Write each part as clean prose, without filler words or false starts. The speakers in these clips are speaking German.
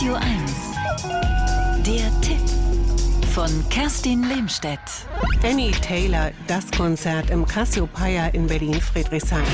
Radio 1. Der Tipp von Kerstin Lehmstedt. Annie Taylor, das Konzert im Cassiopeia in Berlin-Friedrichshain.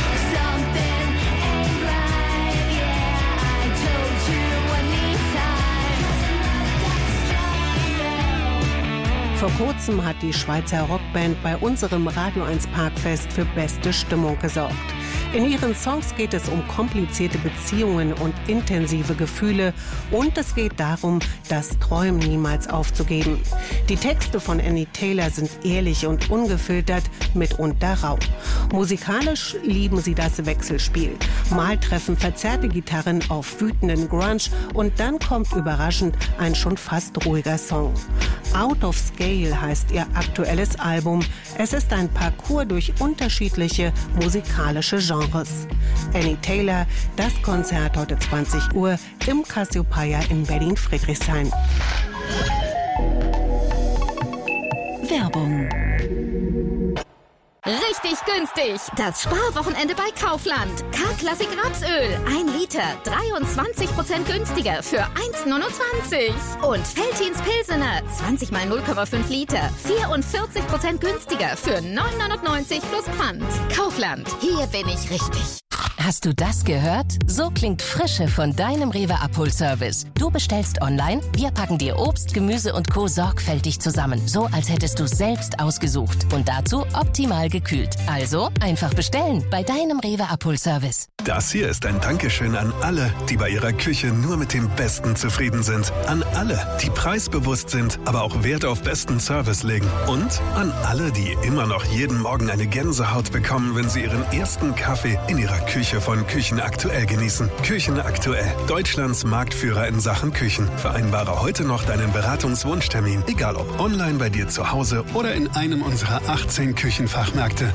Vor kurzem hat die Schweizer Rockband bei unserem Radio 1 Parkfest für beste Stimmung gesorgt. In ihren Songs geht es um komplizierte Beziehungen und intensive Gefühle und es geht darum, das Träumen niemals aufzugeben. Die Texte von Annie Taylor sind ehrlich und ungefiltert, mitunter rau. Musikalisch lieben sie das Wechselspiel. Mal treffen verzerrte Gitarren auf wütenden Grunge und dann kommt überraschend ein schon fast ruhiger Song. Out of Scale heißt ihr aktuelles Album. Es ist ein Parcours durch unterschiedliche musikalische Genres. Annie Taylor, das Konzert heute 20 Uhr im Cassiopeia in Berlin-Friedrichshain. Werbung. Richtig günstig! Das Sparwochenende bei Kaufland. K-Klassik Rapsöl. 1 Liter. 23% günstiger für 1,29. Und Veltins Pilsener. 20 mal 0,5 Liter. 44% günstiger für 9,99 plus Pfand. Kaufland. Hier bin ich richtig. Hast du das gehört? So klingt Frische von deinem Rewe-Abholservice. Du bestellst online, wir packen dir Obst, Gemüse und Co. sorgfältig zusammen. So, als hättest du es selbst ausgesucht. Und dazu optimal gekühlt. Also einfach bestellen bei deinem Rewe-Abholservice. Das hier ist ein Dankeschön an alle, die bei ihrer Küche nur mit dem Besten zufrieden sind. An alle, die preisbewusst sind, aber auch Wert auf besten Service legen. Und an alle, die immer noch jeden Morgen eine Gänsehaut bekommen, wenn sie ihren ersten Kaffee in ihrer Küche von Küchen Aktuell genießen. Küchen Aktuell, Deutschlands Marktführer in Sachen Küchen. Vereinbare heute noch deinen Beratungswunschtermin, egal ob online bei dir zu Hause oder in einem unserer 18 Küchenfachmärkte.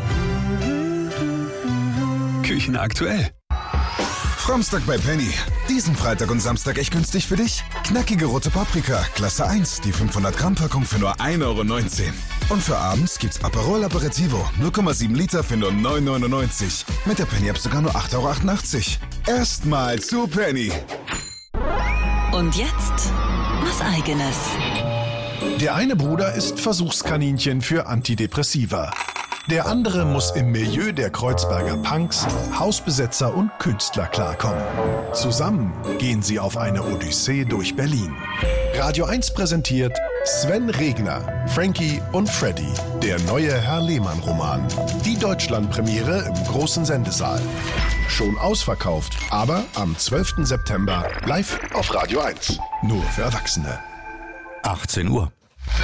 Küchen Aktuell. Framstag bei Penny. Diesen Freitag und Samstag echt günstig für dich? Knackige rote Paprika, Klasse 1, die 500 Gramm Packung für nur 1,19 €. Und für abends gibt's Aperol Aperitivo, 0,7 Liter für nur 9,99 €. Mit der Penny-App sogar nur 8,88 €. Erstmal zu Penny. Und jetzt was Eigenes. Der eine Bruder ist Versuchskaninchen für Antidepressiva. Der andere muss im Milieu der Kreuzberger Punks, Hausbesetzer und Künstler klarkommen. Zusammen gehen sie auf eine Odyssee durch Berlin. Radio 1 präsentiert Sven Regner, Frankie und Freddy, der neue Herr Lehmann-Roman. Die Deutschlandpremiere im großen Sendesaal. Schon ausverkauft, aber am 12. September live auf Radio 1. Nur für Erwachsene. 18 Uhr.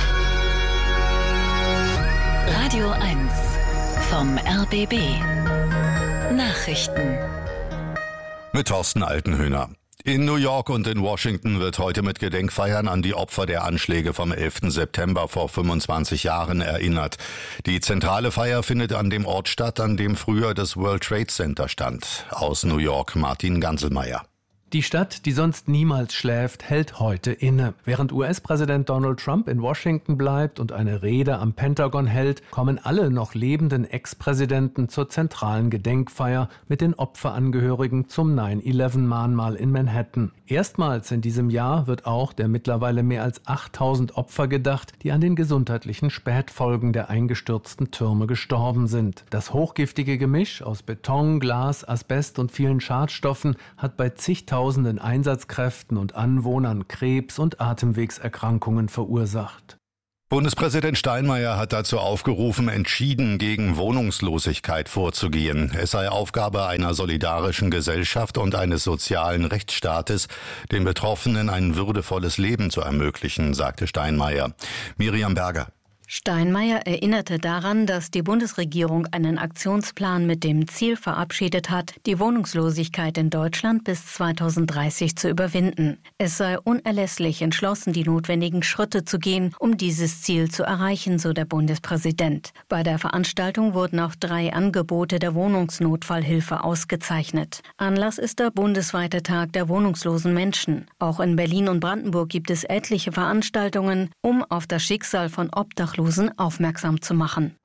Radio 1 vom RBB. Nachrichten. Mit Thorsten Altenhöhner. In New York und in Washington wird heute mit Gedenkfeiern an die Opfer der Anschläge vom 11. September vor 25 Jahren erinnert. Die zentrale Feier findet an dem Ort statt, an dem früher das World Trade Center stand. Aus New York Martin Ganselmeier. Die Stadt, die sonst niemals schläft, hält heute inne. Während US-Präsident Donald Trump in Washington bleibt und eine Rede am Pentagon hält, kommen alle noch lebenden Ex-Präsidenten zur zentralen Gedenkfeier mit den Opferangehörigen zum 9/11-Mahnmal in Manhattan. Erstmals in diesem Jahr wird auch der mittlerweile mehr als 8000 Opfer gedacht, die an den gesundheitlichen Spätfolgen der eingestürzten Türme gestorben sind. Das hochgiftige Gemisch aus Beton, Glas, Asbest und vielen Schadstoffen hat bei zigtausenden Einsatzkräften und Anwohnern Krebs- und Atemwegserkrankungen verursacht. Bundespräsident Steinmeier hat dazu aufgerufen, entschieden gegen Wohnungslosigkeit vorzugehen. Es sei Aufgabe einer solidarischen Gesellschaft und eines sozialen Rechtsstaates, den Betroffenen ein würdevolles Leben zu ermöglichen, sagte Steinmeier. Miriam Berger. Steinmeier erinnerte daran, dass die Bundesregierung einen Aktionsplan mit dem Ziel verabschiedet hat, die Wohnungslosigkeit in Deutschland bis 2030 zu überwinden. Es sei unerlässlich, entschlossen die notwendigen Schritte zu gehen, um dieses Ziel zu erreichen, so der Bundespräsident. Bei der Veranstaltung wurden auch 3 Angebote der Wohnungsnotfallhilfe ausgezeichnet. Anlass ist der bundesweite Tag der wohnungslosen Menschen. Auch in Berlin und Brandenburg gibt es etliche Veranstaltungen, um auf das Schicksal von Obdachlosen aufmerksam zu machen.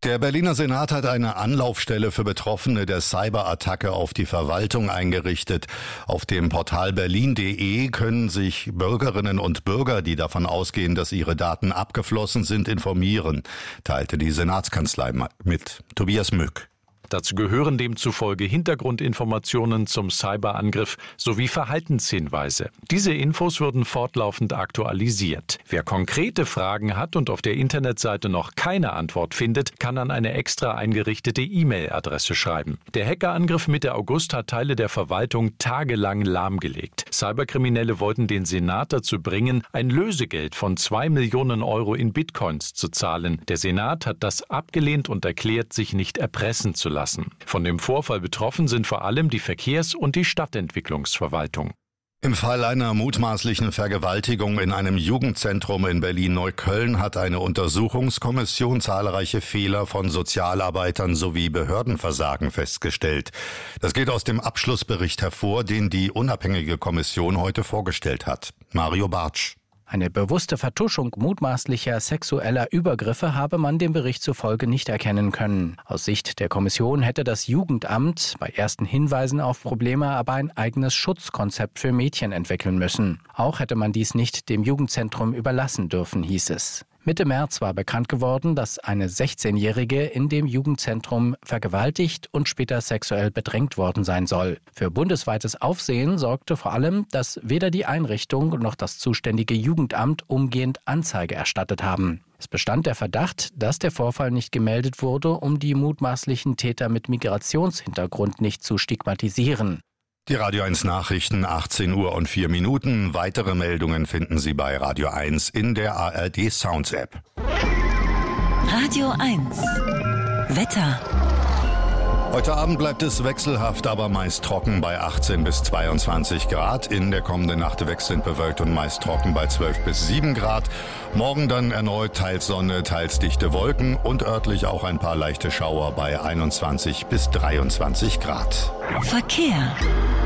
Der Berliner Senat hat eine Anlaufstelle für Betroffene der Cyberattacke auf die Verwaltung eingerichtet. Auf dem Portal berlin.de können sich Bürgerinnen und Bürger, die davon ausgehen, dass ihre Daten abgeflossen sind, informieren, teilte die Senatskanzlei mit. Tobias Mück. Dazu gehören demzufolge Hintergrundinformationen zum Cyberangriff sowie Verhaltenshinweise. Diese Infos würden fortlaufend aktualisiert. Wer konkrete Fragen hat und auf der Internetseite noch keine Antwort findet, kann an eine extra eingerichtete E-Mail-Adresse schreiben. Der Hackerangriff Mitte August hat Teile der Verwaltung tagelang lahmgelegt. Cyberkriminelle wollten den Senat dazu bringen, ein Lösegeld von 2 Millionen Euro in Bitcoins zu zahlen. Der Senat hat das abgelehnt und erklärt, sich nicht erpressen zu lassen. Von dem Vorfall betroffen sind vor allem die Verkehrs- und die Stadtentwicklungsverwaltung. Im Fall einer mutmaßlichen Vergewaltigung in einem Jugendzentrum in Berlin-Neukölln hat eine Untersuchungskommission zahlreiche Fehler von Sozialarbeitern sowie Behördenversagen festgestellt. Das geht aus dem Abschlussbericht hervor, den die unabhängige Kommission heute vorgestellt hat. Mario Bartsch. Eine bewusste Vertuschung mutmaßlicher sexueller Übergriffe habe man dem Bericht zufolge nicht erkennen können. Aus Sicht der Kommission hätte das Jugendamt bei ersten Hinweisen auf Probleme aber ein eigenes Schutzkonzept für Mädchen entwickeln müssen. Auch hätte man dies nicht dem Jugendzentrum überlassen dürfen, hieß es. Mitte März war bekannt geworden, dass eine 16-Jährige in dem Jugendzentrum vergewaltigt und später sexuell bedrängt worden sein soll. Für bundesweites Aufsehen sorgte vor allem, dass weder die Einrichtung noch das zuständige Jugendamt umgehend Anzeige erstattet haben. Es bestand der Verdacht, dass der Vorfall nicht gemeldet wurde, um die mutmaßlichen Täter mit Migrationshintergrund nicht zu stigmatisieren. Die Radio 1 Nachrichten, 18:04. Weitere Meldungen finden Sie bei Radio 1 in der ARD Sounds App. Radio 1 Wetter. Heute Abend bleibt es wechselhaft, aber meist trocken bei 18 bis 22 Grad. In der kommenden Nacht wechselnd bewölkt und meist trocken bei 12 bis 7 Grad. Morgen dann erneut teils Sonne, teils dichte Wolken und örtlich auch ein paar leichte Schauer bei 21 bis 23 Grad. Verkehr.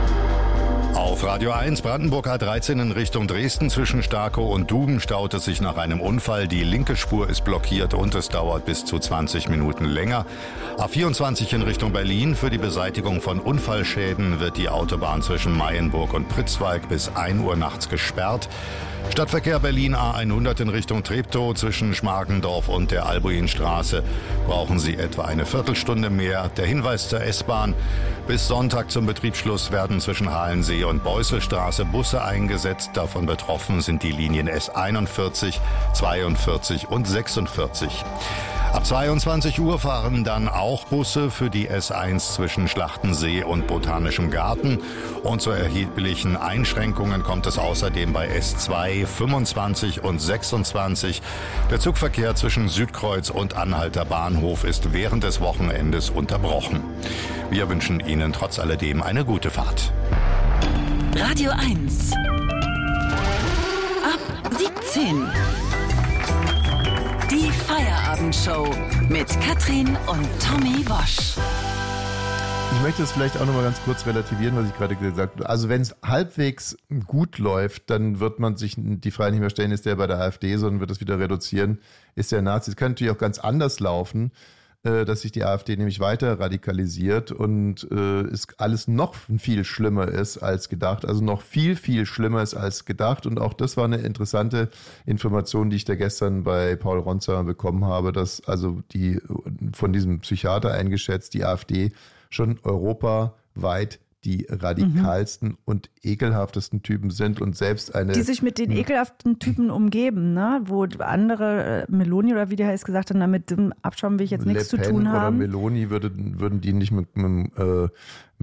Auf Radio 1 Brandenburg A13 in Richtung Dresden zwischen Starkow und Duben staut es sich nach einem Unfall. Die linke Spur ist blockiert und es dauert bis zu 20 Minuten länger. A24 in Richtung Berlin. Für die Beseitigung von Unfallschäden wird die Autobahn zwischen Mayenburg und Pritzwalk bis 1 Uhr nachts gesperrt. Stadtverkehr Berlin A100 in Richtung Treptow zwischen Schmargendorf und der Albuinstraße brauchen Sie etwa eine Viertelstunde mehr. Der Hinweis zur S-Bahn: Bis Sonntag zum Betriebsschluss werden zwischen Halensee und Beusselstraße Busse eingesetzt. Davon betroffen sind die Linien S41, 42 und 46. Ab 22 Uhr fahren dann auch Busse für die S1 zwischen Schlachtensee und Botanischem Garten. Und zu erheblichen Einschränkungen kommt es außerdem bei S2, 25 und 26. Der Zugverkehr zwischen Südkreuz und Anhalter Bahnhof ist während des Wochenendes unterbrochen. Wir wünschen Ihnen trotz alledem eine gute Fahrt. Radio 1 ab 17. Die Feierabendshow mit Katrin und Tommy Wosch. Ich möchte es vielleicht auch noch mal ganz kurz relativieren, was ich gerade gesagt habe. Also wenn es halbwegs gut läuft, dann wird man sich die Frage nicht mehr stellen, ist der bei der AfD, sondern wird es wieder reduzieren, ist der Nazi. Es kann natürlich auch ganz anders laufen, dass sich die AfD nämlich weiter radikalisiert und es alles noch viel schlimmer ist als gedacht, also noch viel, viel schlimmer ist als gedacht. Und auch das war eine interessante Information, die ich da gestern bei Paul Ronzer bekommen habe, dass also die von diesem Psychiater eingeschätzt, die AfD schon europaweit die radikalsten und ekelhaftesten Typen sind und selbst eine... Die sich mit den ekelhaften Typen umgeben, ne? Wo andere, Meloni oder wie der heißt, gesagt haben, mit dem Abschaum will ich jetzt nichts zu tun haben. Oder Meloni würden die nicht mit